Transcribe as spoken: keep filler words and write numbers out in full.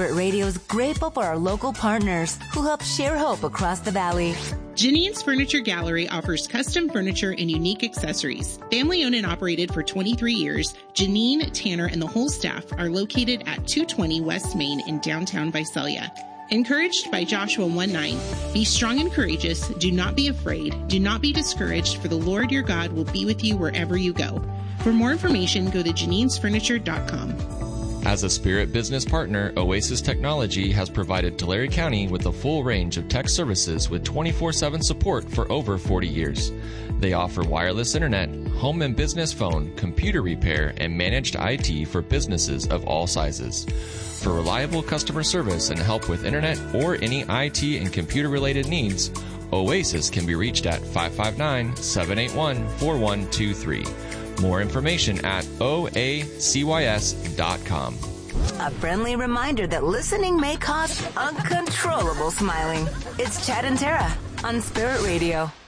Spirit Radio is grateful for our local partners who help share hope across the valley. Janine's Furniture Gallery offers custom furniture and unique accessories. Family owned and operated for twenty-three years, Janine, Tanner, and the whole staff are located at two twenty West Main in downtown Visalia. Encouraged by Joshua one nine, be strong and courageous, do not be afraid, do not be discouraged, for the Lord your God will be with you wherever you go. For more information, go to janines furniture dot com. As a Spirit business partner, Oasis Technology has provided Tulare County with a full range of tech services with twenty-four seven support for over forty years. They offer wireless internet, home and business phone, computer repair, and managed I T for businesses of all sizes. For reliable customer service and help with internet or any I T and computer-related needs, Oasis can be reached at five five nine, seven eight one, four one two three. More information at O A C Y S dot com. A friendly reminder that listening may cause uncontrollable smiling. It's Chad and Tara on Spirit Radio.